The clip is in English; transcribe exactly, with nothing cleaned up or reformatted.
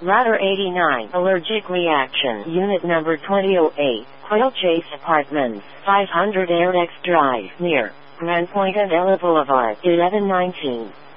Router eighty-nine, allergic reaction, unit number twenty oh eight, Quail Chase Apartments, five hundred Airdex Drive, near Grand Point and Ella Boulevard, eleven nineteen.